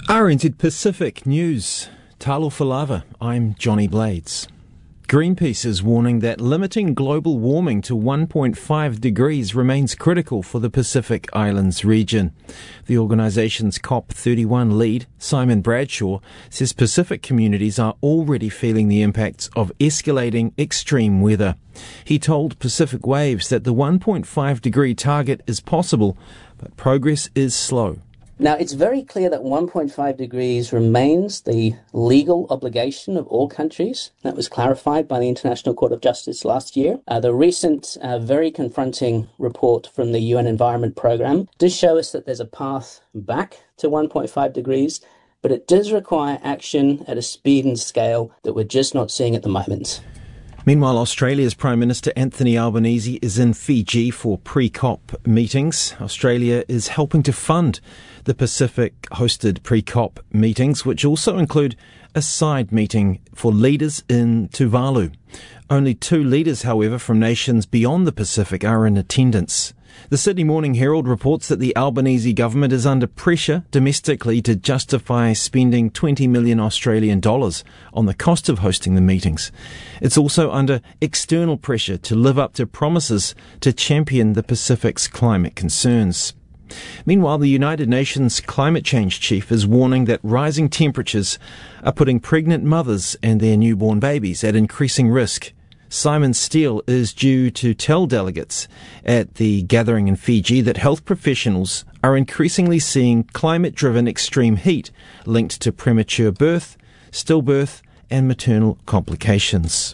RNZ Pacific News. Talofa lava, I'm Johnny Blades. Greenpeace is warning that limiting global warming to 1.5 degrees remains critical for the Pacific Islands region. The organisation's COP31 lead, Simon Bradshaw, says Pacific communities are already feeling the impacts of escalating extreme weather. He told Pacific Waves that the 1.5 degree target is possible, but progress is slow. Now, it's very clear that 1.5 degrees remains the legal obligation of all countries. That was clarified by the International Court of Justice last year. The recent, very confronting report from the UN Environment Programme does show us that there's a path back to 1.5 degrees, but it does require action at a speed and scale that we're just not seeing at the moment. Meanwhile, Australia's Prime Minister Anthony Albanese is in Fiji for pre-COP meetings. Australia is helping to fund the Pacific-hosted pre-COP meetings, which also include a side meeting for leaders in Tuvalu. Only 2 leaders, however, from nations beyond the Pacific are in attendance. The Sydney Morning Herald reports that the Albanese government is under pressure domestically to justify spending 20 million Australian dollars on the cost of hosting the meetings. It's also under external pressure to live up to promises to champion the Pacific's climate concerns. Meanwhile, the United Nations climate change chief is warning that rising temperatures are putting pregnant mothers and their newborn babies at increasing risk. Simon Steele is due to tell delegates at the gathering in Fiji that health professionals are increasingly seeing climate-driven extreme heat linked to premature birth, stillbirth and maternal complications.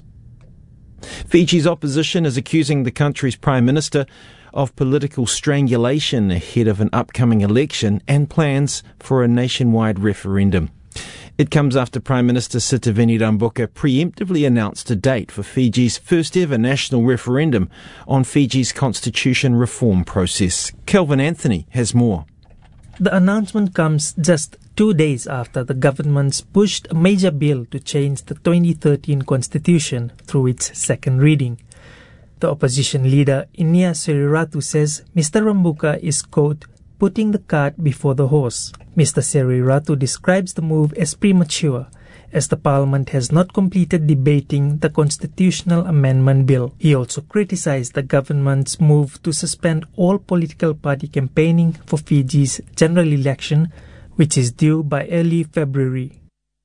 Fiji's opposition is accusing the country's Prime Minister of political strangulation ahead of an upcoming election and plans for a nationwide referendum. It comes after Prime Minister Sitiveni Rabuka preemptively announced a date for Fiji's first ever national referendum on Fiji's constitution reform process. Kelvin Anthony has more. The announcement comes just 2 days after the government's pushed a major bill to change the 2013 constitution through its second reading. The opposition leader, Inia Seriratu, says Mr. Rabuka is, quote, putting the cart before the horse. Mr. Seriratu describes the move as premature, as the Parliament has not completed debating the constitutional amendment bill. He also criticized the government's move to suspend all political party campaigning for Fiji's general election, which is due by early February.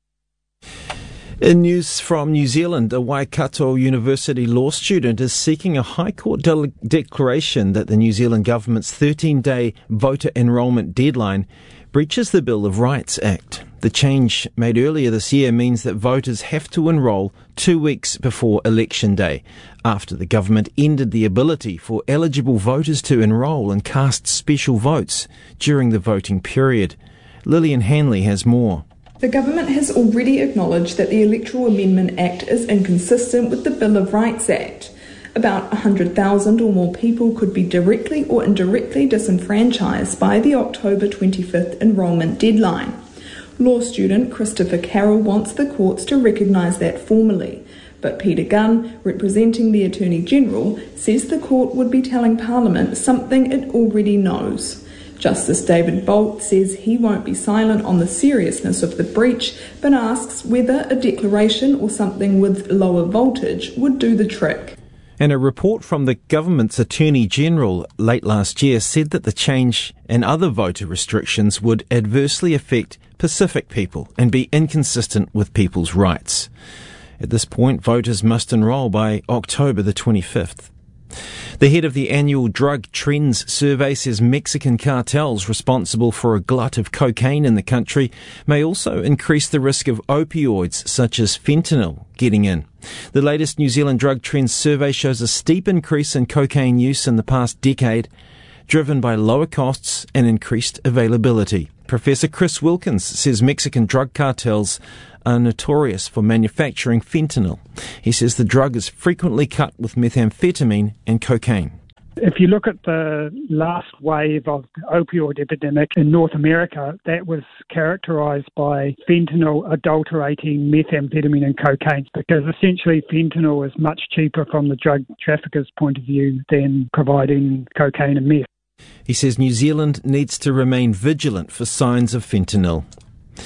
In news from New Zealand, a Waikato University law student is seeking a High Court declaration that the New Zealand government's 13-day voter enrolment deadline breaches the Bill of Rights Act. The change made earlier this year means that voters have to enrol 2 weeks before election day, after the government ended the ability for eligible voters to enrol and cast special votes during the voting period. Lillian Hanley has more. The government has already acknowledged that the Electoral Amendment Act is inconsistent with the Bill of Rights Act. About 100,000 or more people could be directly or indirectly disenfranchised by the October 25th enrolment deadline. Law student Christopher Carroll wants the courts to recognise that formally, but Peter Gunn, representing the Attorney General, says the court would be telling Parliament something it already knows. Justice David Bolt says he won't be silent on the seriousness of the breach, but asks whether a declaration or something with lower voltage would do the trick. And a report from the government's Attorney General late last year said that the change and other voter restrictions would adversely affect Pacific people and be inconsistent with people's rights. At this point, voters must enrol by October the 25th. The head of the annual Drug Trends Survey says Mexican cartels responsible for a glut of cocaine in the country may also increase the risk of opioids such as fentanyl getting in. The latest New Zealand Drug Trends Survey shows a steep increase in cocaine use in the past decade, driven by lower costs and increased availability. Professor Chris Wilkins says Mexican drug cartels are notorious for manufacturing fentanyl. He says the drug is frequently cut with methamphetamine and cocaine. If you look at the last wave of the opioid epidemic in North America, that was characterised by fentanyl adulterating methamphetamine and cocaine, because essentially fentanyl is much cheaper from the drug trafficker's point of view than providing cocaine and meth. He says New Zealand needs to remain vigilant for signs of fentanyl.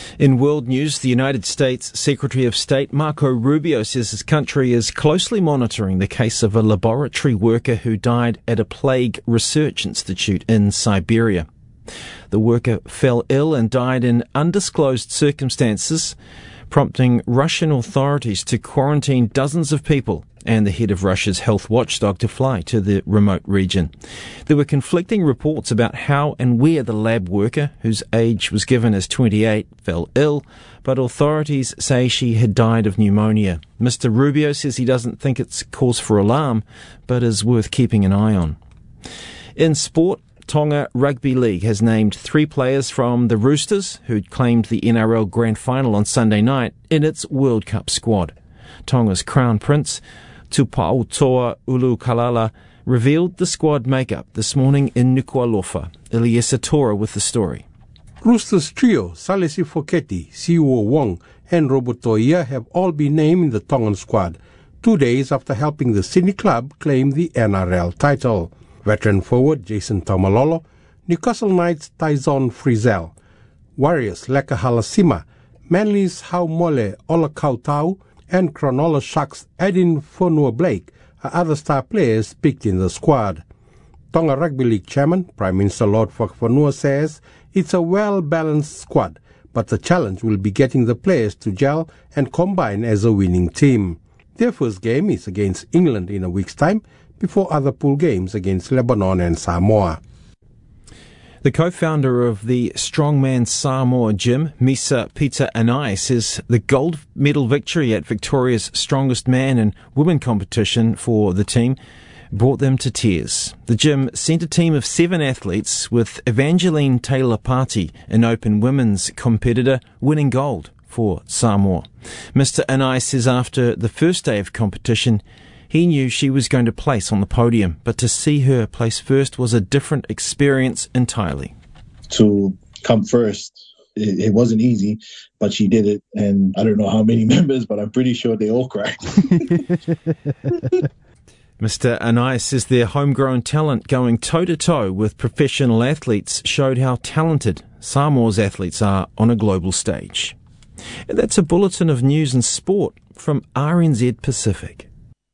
In world news, the United States Secretary of State Marco Rubio says his country is closely monitoring the case of a laboratory worker who died at a plague research institute in Siberia. The worker fell ill and died in undisclosed circumstances, prompting Russian authorities to quarantine dozens of people and the head of Russia's health watchdog to fly to the remote region. There were conflicting reports about how and where the lab worker, whose age was given as 28, fell ill, but authorities say she had died of pneumonia. Mr. Rubio says he doesn't think it's cause for alarm, but is worth keeping an eye on. In sport, Tonga Rugby League has named 3 players from the Roosters, who claimed the NRL Grand Final on Sunday night, in its World Cup squad. Tonga's Crown Prince, Tupoutoa Ulukalala, revealed the squad makeup this morning in Nuku'alofa. Eliesa Tora with the story. Roosters trio Salesi Foketi, Siwo Wong and Robotoia have all been named in the Tongan squad, 2 days after helping the Sydney club claim the NRL title. Veteran forward Jason Taumalolo, Newcastle Knights Tyson Frizzell, Warriors Leka Halasima, Manly's Haumole Olakautau, and Cronulla Sharks Edin Fonua Blake are other star players picked in the squad. Tonga Rugby League chairman, Prime Minister Lord Whakafonua, says it's a well-balanced squad, but the challenge will be getting the players to gel and combine as a winning team. Their first game is against England in a week's time, before other pool games against Lebanon and Samoa. The co-founder of the Strongman Samoa gym, Misa Peter Anai, says the gold medal victory at Victoria's Strongest Man and Women competition for the team brought them to tears. The gym sent a team of 7 athletes, with Evangeline Taylor-Party, an open women's competitor, winning gold for Samoa. Mr. Anai says after the first day of competition, he knew she was going to place on the podium, but to see her place first was a different experience entirely. To come first, it wasn't easy, but she did it. And I don't know how many members, but I'm pretty sure they all cried. Mr. Anai says their homegrown talent going toe-to-toe with professional athletes showed how talented Samoa's athletes are on a global stage. And that's a bulletin of news and sport from RNZ Pacific.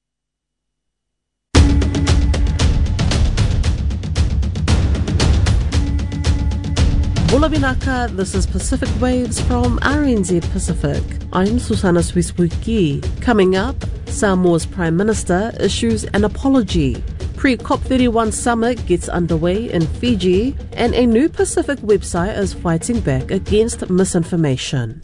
Bula Vinaka, this is Pacific Waves from RNZ Pacific. I'm Susana Swiswiki. Coming up, Samoa's Prime Minister issues an apology. Pre-COP31 summit gets underway in Fiji, and a new Pacific website is fighting back against misinformation.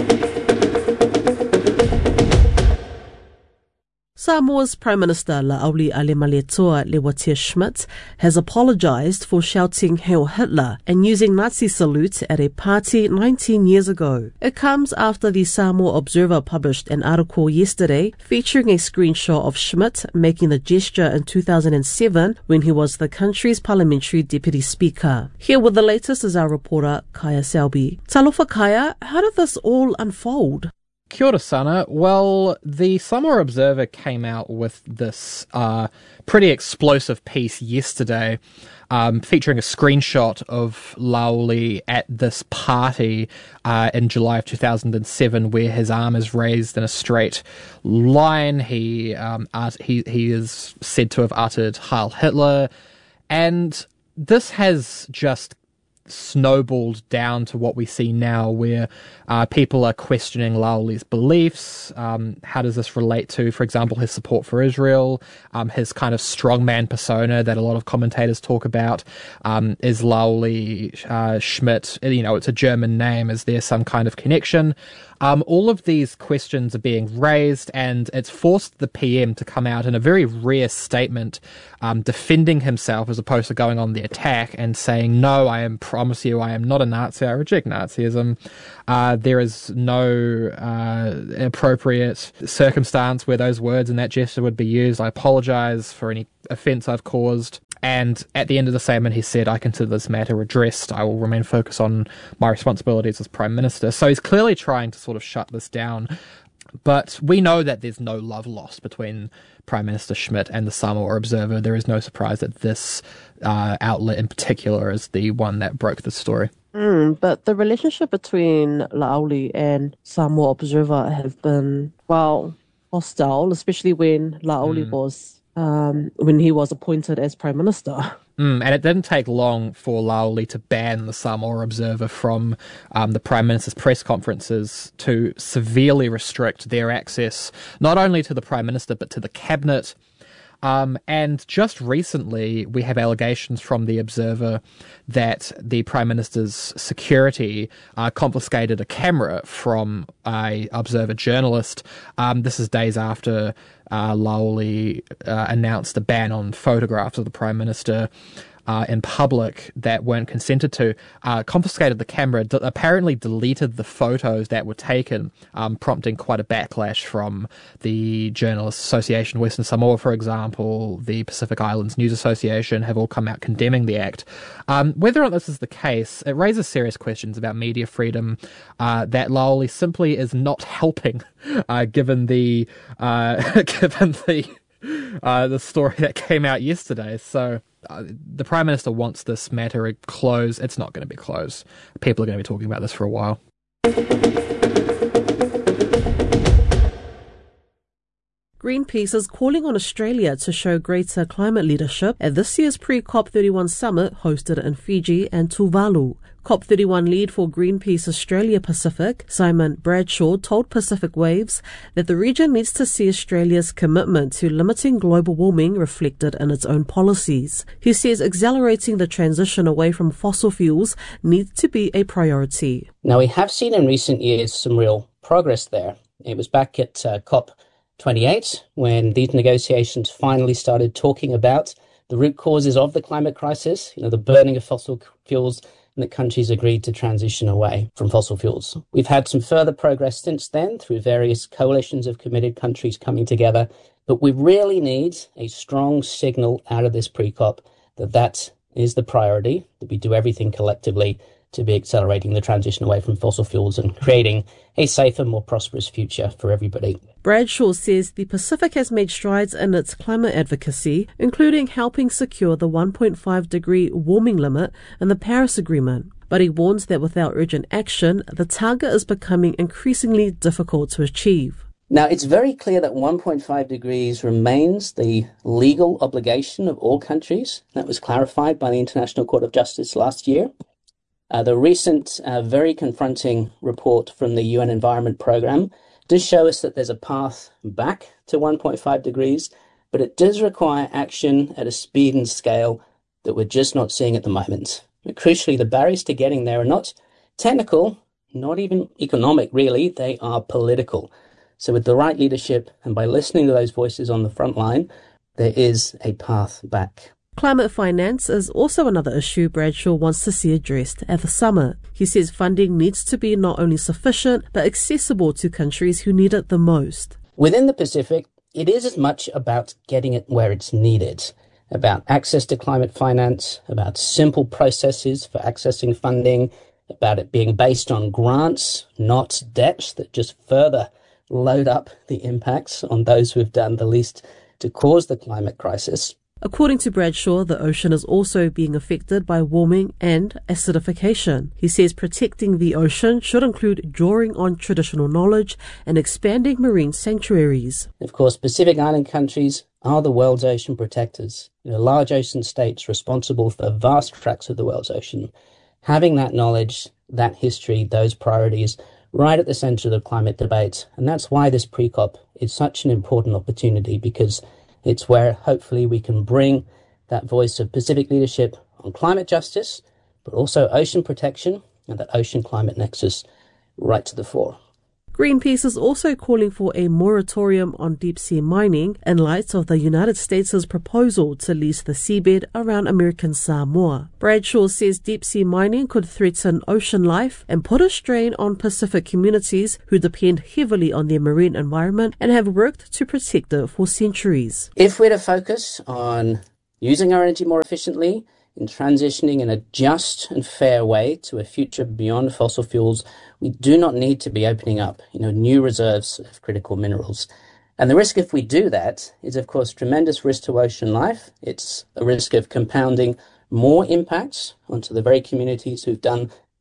Samoa's Prime Minister La'auli Alemalietoa Lewatia Schmidt has apologized for shouting Heil Hitler and using Nazi salutes at a party 19 years ago. It comes after the Samoa Observer published an article yesterday featuring a screenshot of Schmidt making the gesture in 2007 when he was the country's parliamentary deputy speaker. Here with the latest is our reporter Kaya Selby. Talofa Kaya, how did this all unfold? Kia ora, Sana. Well, the Samoa Observer came out with this pretty explosive piece yesterday featuring a screenshot of La'auli at this party in July of 2007 where his arm is raised in a straight line. He is said to have uttered Heil Hitler, and this has just snowballed down to what we see now, where people are questioning La'auli's beliefs. How does this relate to, for example, his support for Israel, his kind of strongman persona that a lot of commentators talk about? Is La'auli Schmidt, it's a German name, is there some kind of connection? All of these questions are being raised, and it's forced the PM to come out in a very rare statement defending himself as opposed to going on the attack and saying, no, promise you, I am not a Nazi, I reject Nazism. There is no appropriate circumstance where those words and that gesture would be used. I apologize for any offence I've caused. And at the end of the statement, he said, I consider this matter addressed. I will remain focused on my responsibilities as Prime Minister. So he's clearly trying to sort of shut this down. But we know that there's no love lost between Prime Minister Schmidt and the Samoa Observer. There is no surprise that this outlet in particular is the one that broke the story. But the relationship between La'auli and Samoa Observer have been, hostile, especially when La'auli was, when he was appointed as Prime Minister. And it didn't take long for La'auli to ban the Samoa Observer from the Prime Minister's press conferences to severely restrict their access not only to the Prime Minister but to the Cabinet. And just recently, we have allegations from the Observer that the Prime Minister's security confiscated a camera from a Observer journalist. This is days after La'auli announced a ban on photographs of the Prime Minister in public that weren't consented to, confiscated the camera, apparently deleted the photos that were taken, prompting quite a backlash from the Journalists Association Western Samoa, for example. The Pacific Islands News Association have all come out condemning the act. Whether or not this is the case, it raises serious questions about media freedom that La'auli simply is not helping, given the the story that came out yesterday. So the Prime Minister wants this matter closed. It's not going to be closed. People are going to be talking about this for a while. Greenpeace is calling on Australia to show greater climate leadership at this year's pre-COP31 summit hosted in Fiji and Tuvalu. COP31 lead for Greenpeace Australia Pacific, Simon Bradshaw, told Pacific Waves that the region needs to see Australia's commitment to limiting global warming reflected in its own policies. He says accelerating the transition away from fossil fuels needs to be a priority. Now, we have seen in recent years some real progress there. It was back at COP28 when these negotiations finally started talking about the root causes of the climate crisis, the burning of fossil fuels, and that countries agreed to transition away from fossil fuels. We've had some further progress since then through various coalitions of committed countries coming together, but we really need a strong signal out of this pre-COP that is the priority, that we do everything collectively to be accelerating the transition away from fossil fuels and creating a safer, more prosperous future for everybody. Bradshaw says the Pacific has made strides in its climate advocacy, including helping secure the 1.5-degree warming limit in the Paris Agreement. But he warns that without urgent action, the target is becoming increasingly difficult to achieve. Now, it's very clear that 1.5 degrees remains the legal obligation of all countries. That was clarified by the International Court of Justice last year. The recent very confronting report from the UN Environment Programme does show us that there's a path back to 1.5 degrees, but it does require action at a speed and scale that we're just not seeing at the moment. But crucially, the barriers to getting there are not technical, not even economic, really. They are political. So with the right leadership and by listening to those voices on the front line, there is a path back. Climate finance is also another issue Bradshaw wants to see addressed at the summit. He says funding needs to be not only sufficient, but accessible to countries who need it the most. Within the Pacific, it is as much about getting it where it's needed, about access to climate finance, about simple processes for accessing funding, about it being based on grants, not debts that just further load up the impacts on those who have done the least to cause the climate crisis. According to Bradshaw, the ocean is also being affected by warming and acidification. He says protecting the ocean should include drawing on traditional knowledge and expanding marine sanctuaries. Of course, Pacific Island countries are the world's ocean protectors, large ocean states responsible for vast tracts of the world's ocean. Having that knowledge, that history, those priorities right at the centre of the climate debate. And that's why this pre-COP is such an important opportunity, because it's where hopefully we can bring that voice of Pacific leadership on climate justice, but also ocean protection and that ocean climate nexus right to the fore. Greenpeace is also calling for a moratorium on deep-sea mining in light of the United States' proposal to lease the seabed around American Samoa. Bradshaw says deep-sea mining could threaten ocean life and put a strain on Pacific communities who depend heavily on their marine environment and have worked to protect it for centuries. If we're to focus on using our energy more efficiently, in transitioning in a just and fair way to a future beyond fossil fuels, we do not need to be opening up, new reserves of critical minerals. And the risk if we do that is, of course, tremendous risk to ocean life. It's a risk of compounding more impacts onto the very communities who've done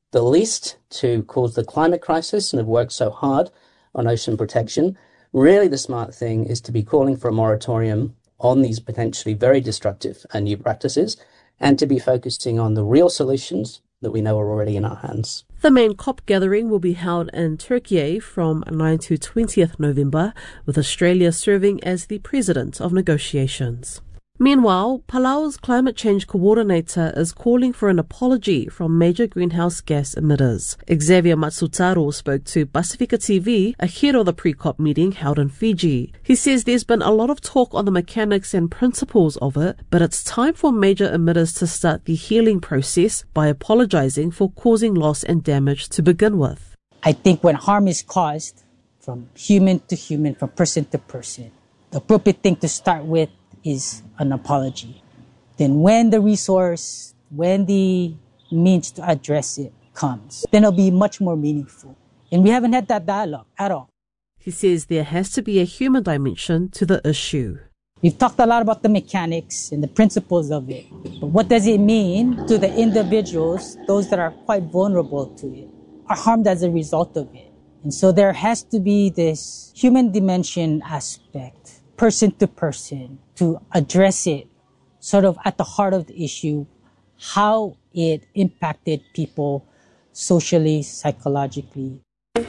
the least to cause the climate crisis and have worked so hard on ocean protection. Really, the smart thing is to be calling for a moratorium on these potentially very destructive new practices and to be focusing on the real solutions that we know are already in our hands. The main COP gathering will be held in Turkey from 9 to 20th November, with Australia serving as the president of negotiations. Meanwhile, Palau's climate change coordinator is calling for an apology from major greenhouse gas emitters. Xavier Matsutaro spoke to Pacifica TV ahead of the pre-COP meeting held in Fiji. He says there's been a lot of talk on the mechanics and principles of it, but it's time for major emitters to start the healing process by apologizing for causing loss and damage to begin with. I think when harm is caused from human to human, from person to person, the appropriate thing to start with is an apology. Then when the resource, when the means to address it comes, then it'll be much more meaningful. And we haven't had that dialogue at all. He says there has to be a human dimension to the issue. We've talked a lot about the mechanics and the principles of it. But what does it mean to the individuals, those that are quite vulnerable to it, are harmed as a result of it? And so there has to be this human dimension aspect, person to person, to address it sort of at the heart of the issue, how it impacted people socially, psychologically.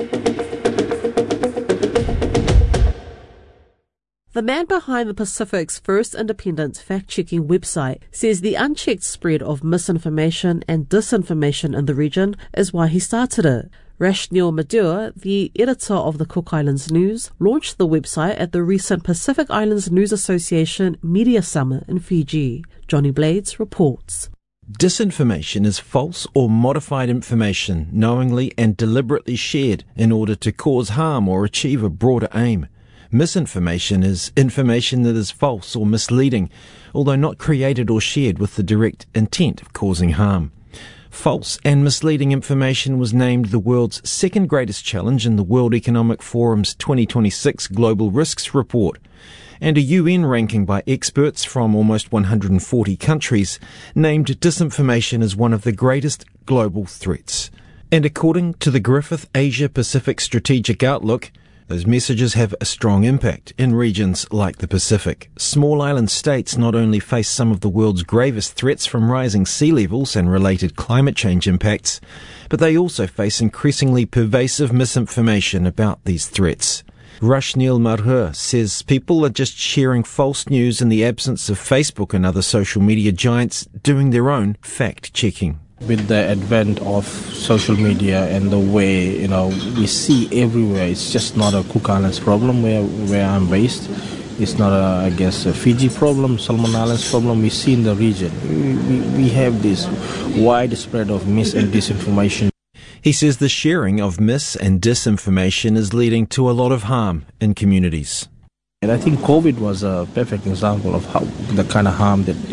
The man behind the Pacific's first independent fact-checking website says the unchecked spread of misinformation and disinformation in the region is why he started it. Rashneel Madhur, the editor of the Cook Islands News, launched the website at the recent Pacific Islands News Association Media Summit in Fiji. Johnny Blades reports. Disinformation is false or modified information knowingly and deliberately shared in order to cause harm or achieve a broader aim. Misinformation is information that is false or misleading, although not created or shared with the direct intent of causing harm. False and misleading information was named the world's second greatest challenge in the World Economic Forum's 2026 Global Risks Report, and a UN ranking by experts from almost 140 countries named disinformation as one of the greatest global threats. And according to the Griffith Asia Pacific Strategic Outlook, those messages have a strong impact in regions like the Pacific. Small island states not only face some of the world's gravest threats from rising sea levels and related climate change impacts, but they also face increasingly pervasive misinformation about these threats. Rashneel Madhur says people are just sharing false news in the absence of Facebook and other social media giants doing their own fact-checking. With the advent of social media and the way, we see everywhere, it's just not a Cook Islands problem where I'm based. It's not a Fiji problem, Solomon Islands problem. We see in the region. We have this widespread of mis and disinformation. He says the sharing of mis and disinformation is leading to a lot of harm in communities. And I think COVID was a perfect example of how the kind of harm that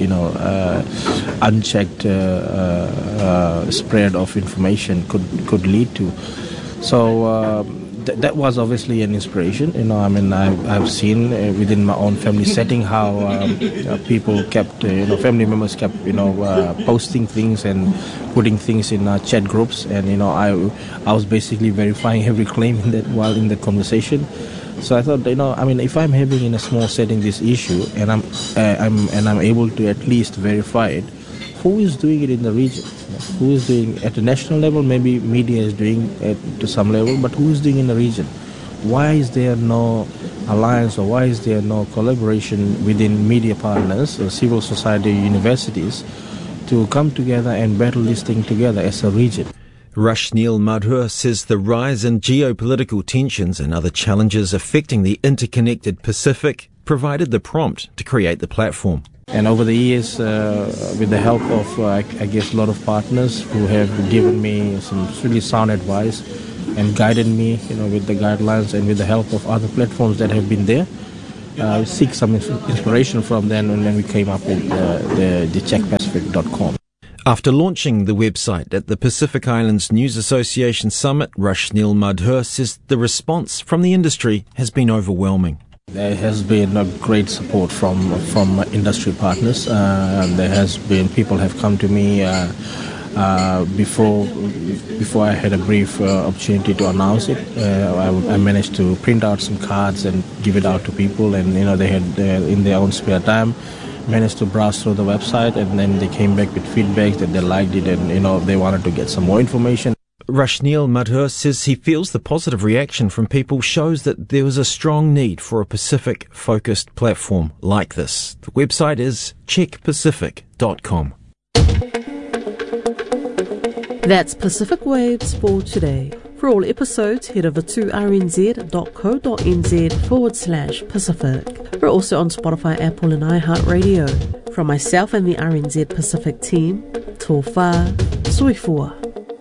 unchecked spread of information could lead to. So that was obviously an inspiration. I've seen within my own family setting how people kept, family members kept, posting things and putting things in chat groups, and I was basically verifying every claim while in that conversation. So I thought, if I'm having in a small setting this issue and I'm able to at least verify it, who is doing it in the region? Who is doing it at the national level? Maybe media is doing it to some level, but who is doing it in the region? Why is there no alliance, or why is there no collaboration within media partners or civil society universities to come together and battle this thing together as a region? Rashneel Madhur says the rise in geopolitical tensions and other challenges affecting the interconnected Pacific provided the prompt to create the platform. And over the years, with the help of, a lot of partners who have given me some really sound advice and guided me, with the guidelines and with the help of other platforms that have been there, seek some inspiration from them, and then we came up with the checkpacific.com. After launching the website at the Pacific Islands News Association Summit, Rashneel Madhur says the response from the industry has been overwhelming. There has been a great support from industry partners. There has been, people have come to me Before I had a brief opportunity to announce it, I managed to print out some cards and give it out to people, and they had in their own spare time managed to browse through the website, and then they came back with feedback that they liked it, and they wanted to get some more information. Rashneel Madhur says he feels the positive reaction from people shows that there was a strong need for a Pacific-focused platform like this. The website is checkpacific.com. That's Pacific Waves for today. For all episodes, head over to rnz.co.nz/Pacific. We're also on Spotify, Apple and iHeartRadio. From myself and the RNZ Pacific team, tō whā, soifua.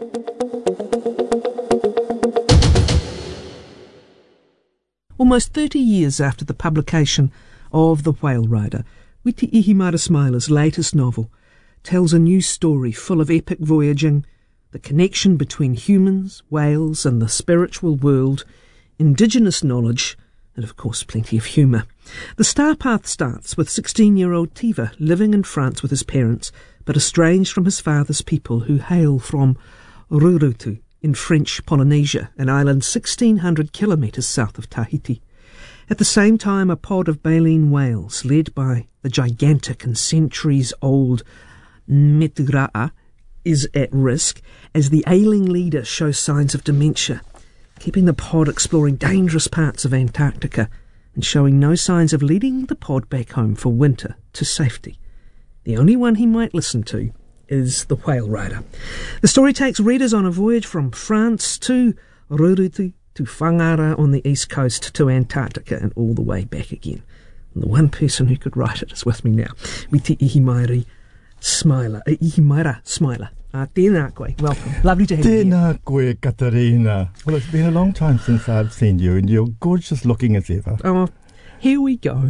Almost 30 years after the publication of The Whale Rider, Witi Ihimara Smiler's latest novel tells a new story full of epic voyaging, the connection between humans, whales and the spiritual world, indigenous knowledge, and of course plenty of humour. The star path starts with 16-year-old Tiva living in France with his parents, but estranged from his father's people who hail from Rurutu in French Polynesia, an island 1,600 kilometres south of Tahiti. At the same time, a pod of baleen whales, led by the gigantic and centuries-old Metura'a, is at risk as the ailing leader shows signs of dementia, keeping the pod exploring dangerous parts of Antarctica and showing no signs of leading the pod back home for winter to safety. The only one he might listen to is The Whale Rider. The story takes readers on a voyage from France to Rurutu to Whangara on the east coast to Antarctica and all the way back again. And the one person who could write it is with me now. Witi Ihimara Smiler. Tēnā koe. Welcome. Lovely to have you here. Tēnā koe, Katarina. Well, it's been a long time since I've seen you, and you're gorgeous looking as ever. Oh, here we go.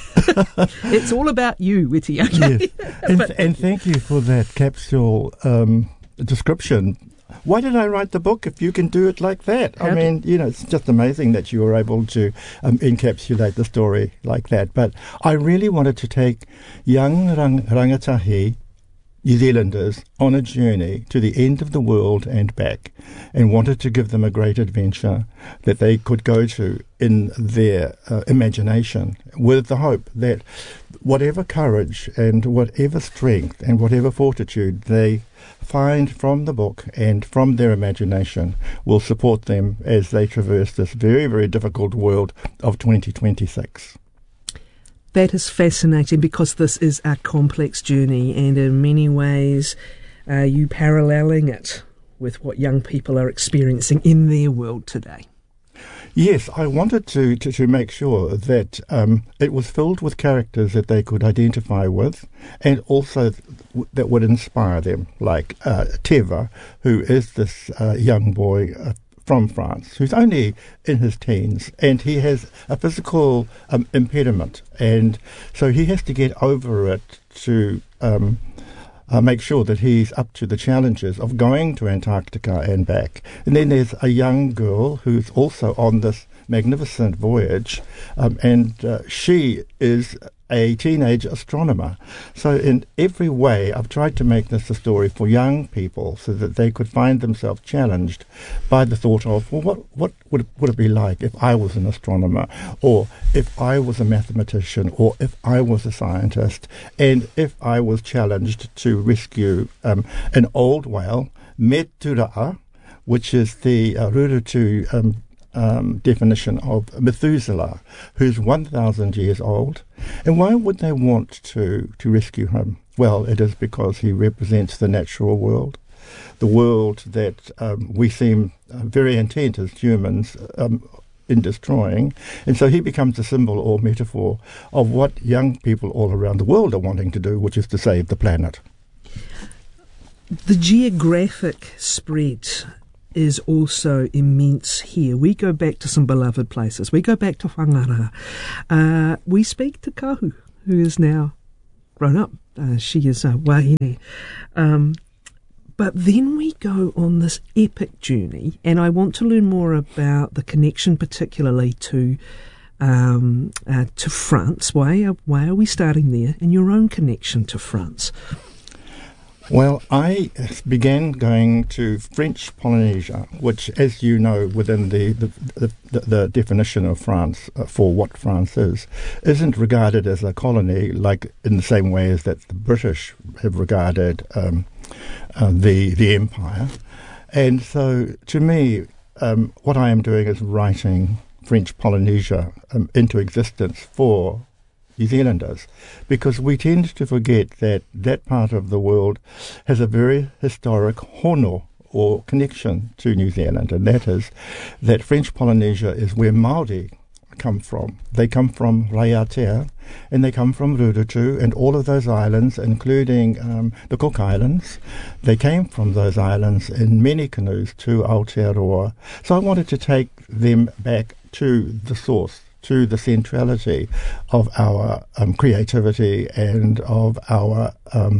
It's all about you, Witi, okay? Yes. And thank you for that capsule description. Why did I write the book if you can do it like that? I mean, it's just amazing that you were able to encapsulate the story like that. But I really wanted to take young rangatahi New Zealanders on a journey to the end of the world and back, and wanted to give them a great adventure that they could go to in their imagination, with the hope that whatever courage and whatever strength and whatever fortitude they find from the book and from their imagination will support them as they traverse this very, very difficult world of 2026. That is fascinating because this is a complex journey, and in many ways you paralleling it with what young people are experiencing in their world today. Yes, I wanted to make sure that it was filled with characters that they could identify with, and also that would inspire them, like Teva, who is this young boy from France, who's only in his teens, and he has a physical impediment, and so he has to get over it to make sure that he's up to the challenges of going to Antarctica and back. And then there's a young girl who's also on this magnificent voyage, and she is a teenage astronomer. So in every way, I've tried to make this a story for young people so that they could find themselves challenged by the thought of, well, what would it be like if I was an astronomer, or if I was a mathematician, or if I was a scientist, and if I was challenged to rescue an old whale, Metura'a, which is the Rurutu definition of Methuselah, who's 1,000 years old. And why would they want to rescue him? Well, it is because he represents the natural world, the world that we seem very intent as humans in destroying. And so he becomes a symbol or metaphor of what young people all around the world are wanting to do, which is to save the planet. The geographic spread is also immense here. We go back to some beloved places. We go back to Whangara. We speak to Kahu, who is now grown up. She is wahine. But then we go on this epic journey, and I want to learn more about the connection particularly to France. Why are we starting there, and your own connection to France? Well, I began going to French Polynesia, which, as you know, within the definition of France for what France is, isn't regarded as a colony, like in the same way as that the British have regarded the empire. And so, to me, what I am doing is writing French Polynesia into existence for New Zealanders, because we tend to forget that that part of the world has a very historic hono, or connection to New Zealand, and that is that French Polynesia is where Māori come from. They come from Raiatea, and they come from Rurutu, and all of those islands, including the Cook Islands, they came from those islands in many canoes to Aotearoa. So I wanted to take them back to the source, to the centrality of our creativity and of our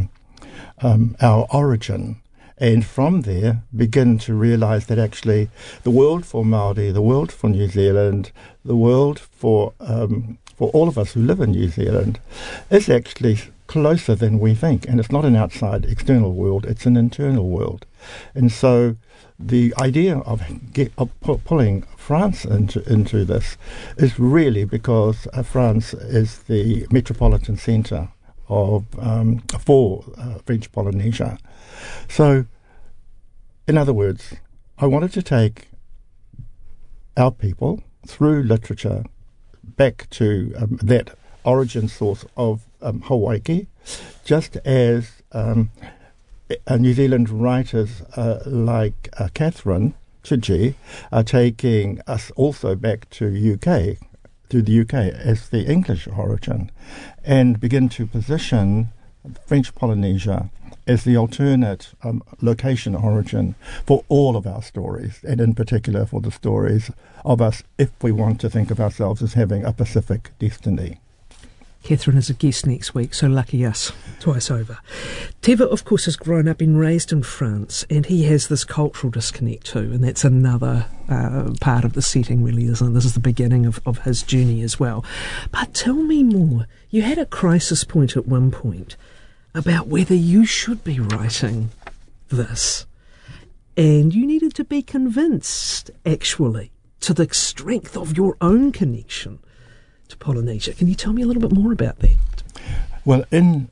origin, and from there begin to realise that actually the world for Māori, the world for New Zealand, the world for all of us who live in New Zealand is actually closer than we think, and it's not an outside external world, it's an internal world. And so the idea of pulling France into this is really because France is the metropolitan centre of for French Polynesia. So, in other words, I wanted to take our people through literature back to that origin source of Hawaii, just as New Zealand writers like Catherine Chidgey are taking us also back to the UK as the English origin, and begin to position French Polynesia as the alternate location origin for all of our stories, and in particular for the stories of us if we want to think of ourselves as having a Pacific destiny. Catherine is a guest next week, so lucky us, twice over. Teva, of course, has grown up and raised in France, and he has this cultural disconnect too, and that's another part of the setting, really, isn't it? This is the beginning of his journey as well. But tell me more. You had a crisis point at one point about whether you should be writing this, and you needed to be convinced, actually, to the strength of your own connection to Polynesia. Can you tell me a little bit more about that? Well, in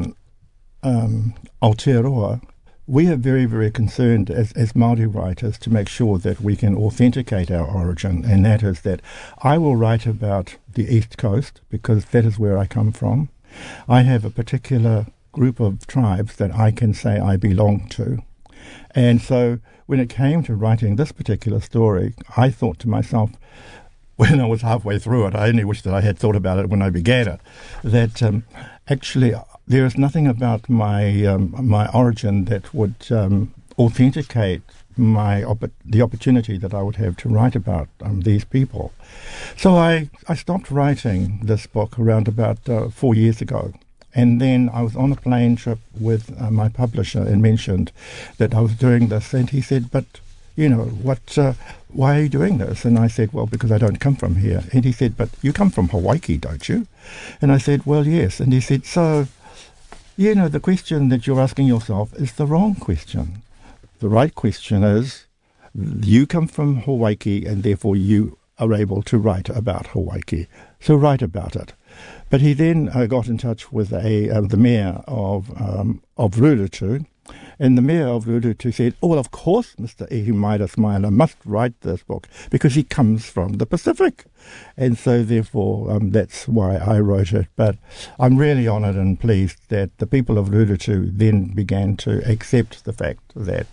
Aotearoa, we are very, very concerned as Māori writers to make sure that we can authenticate our origin, and that is that I will write about the East Coast because that is where I come from. I have a particular group of tribes that I can say I belong to. And so when it came to writing this particular story, I thought to myself, when I was halfway through it, I only wish that I had thought about it when I began it, that actually there is nothing about my origin that would authenticate the opportunity that I would have to write about these people. So I stopped writing this book around about 4 years ago. And then I was on a plane trip with my publisher and mentioned that I was doing this, and he said, but you know, why are you doing this? And I said, well, because I don't come from here. And he said, but you come from Hawaii, don't you? And I said, well, yes. And he said, so, you know, the question that you're asking yourself is the wrong question. The right question is, you come from Hawaii, and therefore you are able to write about Hawaii. So write about it. But he then got in touch with the mayor of Rurutu, and the mayor of Rurutu said, oh, well, of course Mr. Ihimaera-Smaila must write this book because he comes from the Pacific. And so, therefore, that's why I wrote it. But I'm really honoured and pleased that the people of Rurutu then began to accept the fact that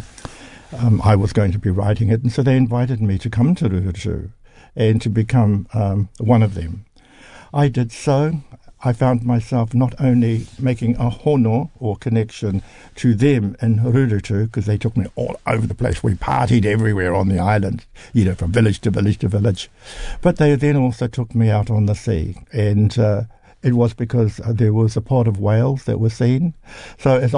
I was going to be writing it. And so they invited me to come to Rurutu and to become one of them. I did so. I found myself not only making a hono, or connection, to them in Rurutu, because they took me all over the place. We partied everywhere on the island, you know, from village to village to village. But they then also took me out on the sea. And it was because there was a pod of whales that were seen. So as